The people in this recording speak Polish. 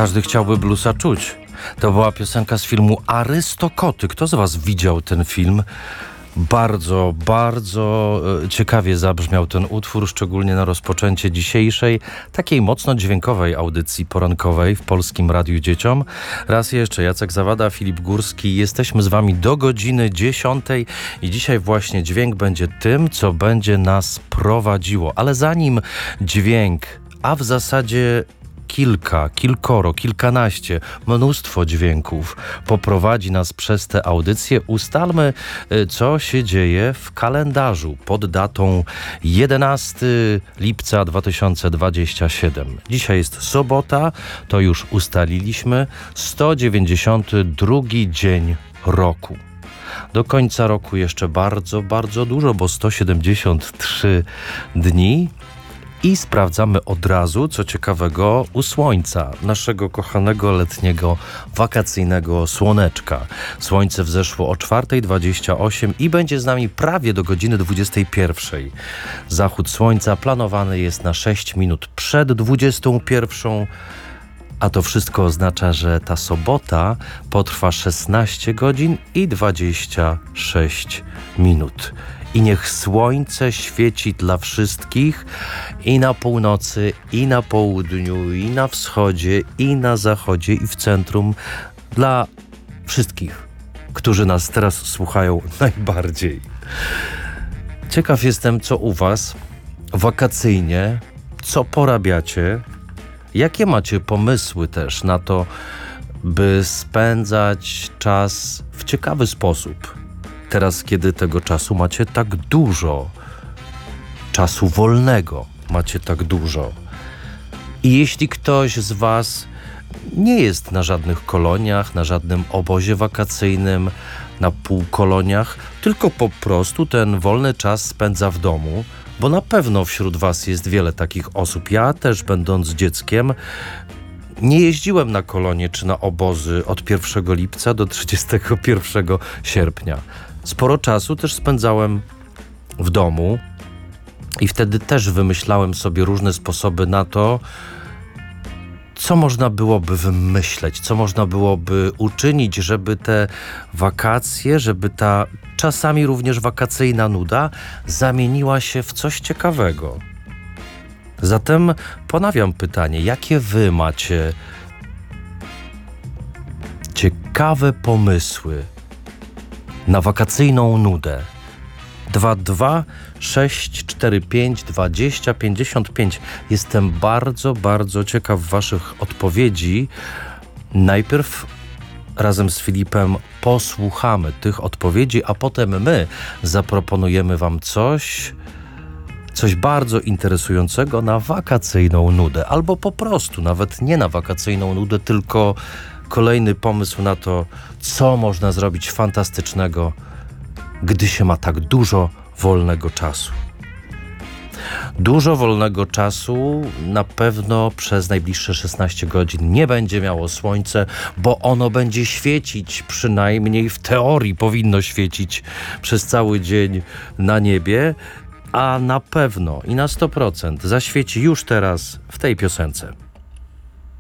Każdy chciałby bluesa czuć. To była piosenka z filmu Arystokoty. Kto z was widział ten film? Bardzo, bardzo ciekawie zabrzmiał ten utwór, szczególnie na rozpoczęcie dzisiejszej, takiej mocno dźwiękowej audycji porankowej w Polskim Radiu Dzieciom. Raz jeszcze Jacek Zawada, Filip Górski. Jesteśmy z wami do godziny 10 i dzisiaj właśnie dźwięk będzie tym, co będzie nas prowadziło. Ale zanim dźwięk, a w zasadzie kilkoro, kilkanaście, mnóstwo dźwięków poprowadzi nas przez tę audycję. Ustalmy, co się dzieje w kalendarzu pod datą 11 lipca 2027. Dzisiaj jest sobota, to już ustaliliśmy, 192 dzień roku. Do końca roku jeszcze bardzo, bardzo dużo, bo 173 dni. I sprawdzamy od razu, co ciekawego, u słońca, naszego kochanego letniego, wakacyjnego słoneczka. Słońce wzeszło o 4:28 i będzie z nami prawie do godziny 21. Zachód słońca planowany jest na 6 minut przed 21. A to wszystko oznacza, że ta sobota potrwa 16 godzin i 26 minut. I niech słońce świeci dla wszystkich i na północy, i na południu, i na wschodzie, i na zachodzie, i w centrum. Dla wszystkich, którzy nas teraz słuchają najbardziej. Ciekaw jestem, co u was wakacyjnie, co porabiacie, jakie macie pomysły też na to, by spędzać czas w ciekawy sposób. Teraz, kiedy tego czasu macie tak dużo, czasu wolnego macie tak dużo. I jeśli ktoś z was nie jest na żadnych koloniach, na żadnym obozie wakacyjnym, na półkoloniach, tylko po prostu ten wolny czas spędza w domu, bo na pewno wśród was jest wiele takich osób. Ja też, będąc dzieckiem, nie jeździłem na kolonie czy na obozy od 1 lipca do 31 sierpnia. Sporo czasu też spędzałem w domu i wtedy też wymyślałem sobie różne sposoby na to, co można byłoby wymyśleć, co można byłoby uczynić, żeby te wakacje, żeby ta czasami również wakacyjna nuda zamieniła się w coś ciekawego. Zatem ponawiam pytanie, jakie wy macie ciekawe pomysły na wakacyjną nudę? 22 645 20 55. Jestem bardzo, bardzo ciekaw waszych odpowiedzi. Najpierw razem z Filipem posłuchamy tych odpowiedzi, a potem my zaproponujemy wam coś bardzo interesującego na wakacyjną nudę. Albo po prostu nawet nie na wakacyjną nudę, tylko kolejny pomysł na to, co można zrobić fantastycznego, gdy się ma tak dużo wolnego czasu. Dużo wolnego czasu na pewno przez najbliższe 16 godzin nie będzie miało słońce, bo ono będzie świecić, przynajmniej w teorii powinno świecić przez cały dzień na niebie, a na pewno i na 100% zaświeci już teraz w tej piosence.